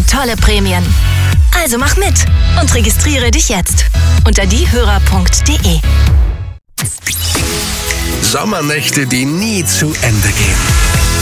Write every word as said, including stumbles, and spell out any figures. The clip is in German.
tolle Prämien. Also mach mit und registriere dich jetzt unter diehörer punkt de. Sommernächte, die nie zu Ende gehen.